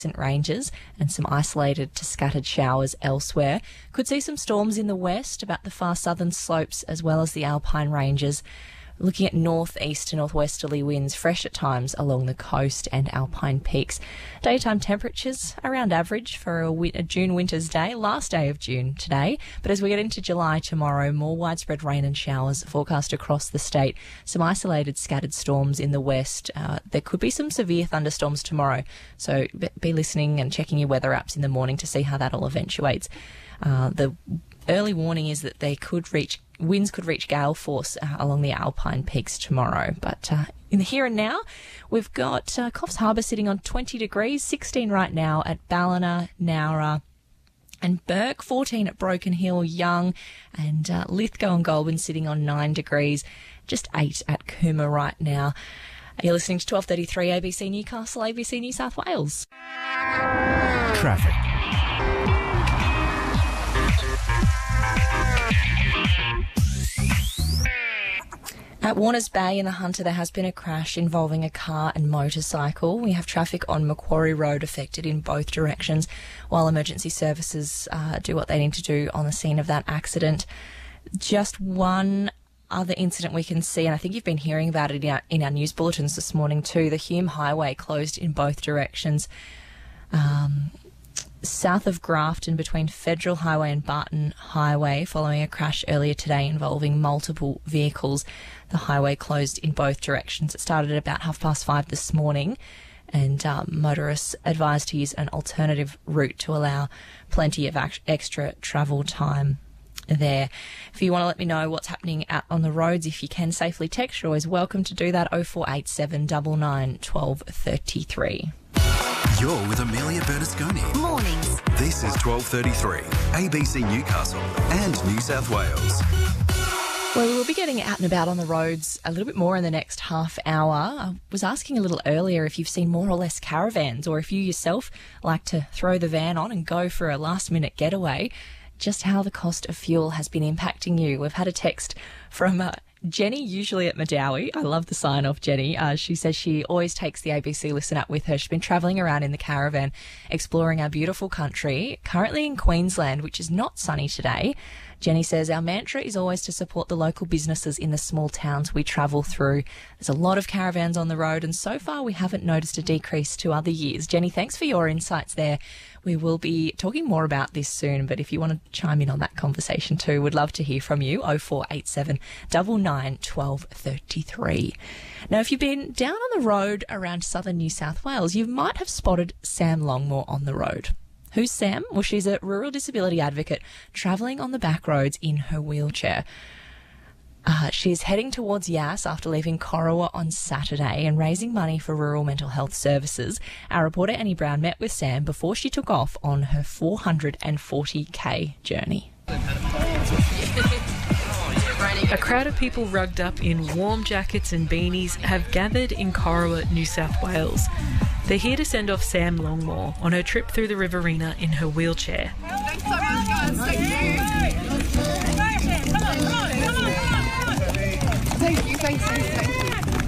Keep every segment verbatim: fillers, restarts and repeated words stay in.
ranges and some isolated to scattered showers elsewhere. Could see some storms in the west, about the far southern slopes as well as the alpine ranges. Looking at northeast to northwesterly winds, fresh at times along the coast and alpine peaks. Daytime temperatures around average for a, wi- a June winter's day, last day of June today. But as we get into July tomorrow, more widespread rain and showers forecast across the state. Some isolated scattered storms in the west. Uh, there could be some severe thunderstorms tomorrow, so be listening and checking your weather apps in the morning to see how that all eventuates. Uh, the early warning is that they could reach winds could reach gale force uh, along the alpine peaks tomorrow. But uh, in the here and now, we've got uh, Coffs Harbour sitting on twenty degrees, sixteen right now at Ballina, Nowra and Burke, fourteen at Broken Hill, Young, and uh, Lithgow and Goulburn sitting on nine degrees, just eight at Cooma right now. You're listening to twelve thirty-three A B C Newcastle, A B C New South Wales. Traffic. At Warners Bay in the Hunter, there has been a crash involving a car and motorcycle. We have traffic on Macquarie Road affected in both directions while emergency services uh, do what they need to do on the scene of that accident. Just one other incident we can see, and I think you've been hearing about it in our, in our news bulletins this morning too, the Hume Highway closed in both directions. Um... South of Grafton between Federal Highway and Barton Highway following a crash earlier today involving multiple vehicles. The highway closed in both directions. It started at about half past five this morning and um, motorists advised to use an alternative route to allow plenty of act- extra travel time there. If you want to let me know what's happening out on the roads, if you can safely text, you're always welcome to do that. oh four eight seven nine nine one two three three. You're with Amelia Bernasconi. Mornings. This is twelve thirty-three, A B C Newcastle and New South Wales. Well, we'll be getting out and about on the roads a little bit more in the next half hour. I was asking a little earlier if you've seen more or less caravans, or if you yourself like to throw the van on and go for a last-minute getaway, just how the cost of fuel has been impacting you. We've had a text from Uh, Jenny, usually at Madawi. I love the sign off, Jenny. Uh, she says she always takes the A B C Listen app with her. She's been travelling around in the caravan, exploring our beautiful country, currently in Queensland, which is not sunny today. Jenny says, our mantra is always to support the local businesses in the small towns we travel through. There's a lot of caravans on the road, and so far we haven't noticed a decrease to other years. Jenny, thanks for your insights there. We will be talking more about this soon, but if you want to chime in on that conversation too, we'd love to hear from you. oh four eight seven nine nine one two three three. Now, if you've been down on the road around southern New South Wales, you might have spotted Sam Longmore on the road. Who's Sam? Well, she's a rural disability advocate travelling on the back roads in her wheelchair. Uh, she's heading towards Yass after leaving Corowa on Saturday and raising money for rural mental health services. Our reporter Annie Brown met with Sam before she took off on her four hundred forty k journey. A crowd of people rugged up in warm jackets and beanies have gathered in Corowa, New South Wales. They're here to send off Sam Longmore on her trip through the Riverina in her wheelchair. Thanks so much, guys. Thank you. Thank you, thank you, thank you.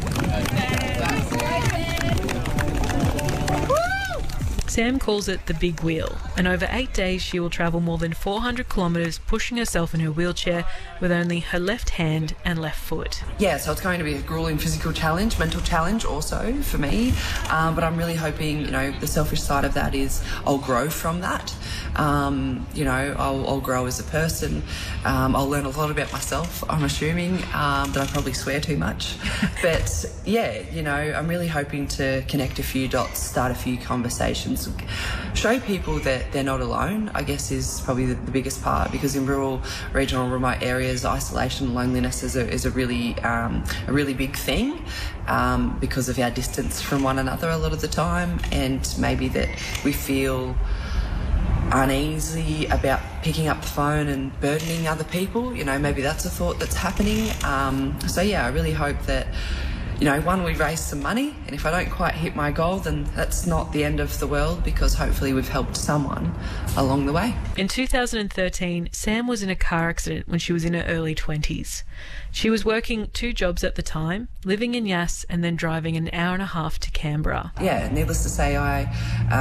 Sam calls it the big wheel, and over eight days she will travel more than four hundred kilometres pushing herself in her wheelchair with only her left hand and left foot. Yeah, so it's going to be a grueling physical challenge, mental challenge also for me, um, but I'm really hoping, you know, the selfish side of that is I'll grow from that. Um, you know, I'll, I'll grow as a person. Um, I'll learn a lot about myself, I'm assuming, um, that I probably swear too much. But yeah, you know, I'm really hoping to connect a few dots, start a few conversations, show people that they're not alone, I guess is probably the, the biggest part, because in rural, regional, remote areas, isolation and loneliness is a, is a really um, a really big thing um, because of our distance from one another a lot of the time, and maybe that we feel uneasy about picking up the phone and burdening other people. You know, maybe that's a thought that's happening. Um, so yeah, I really hope that, you know, one, we raise some money, and if I don't quite hit my goal, then that's not the end of the world, because hopefully we've helped someone along the way. In two thousand thirteen, Sam was in a car accident when she was in her early twenties. She was working two jobs at the time, living in Yass and then driving an hour and a half to Canberra. Yeah, needless to say, I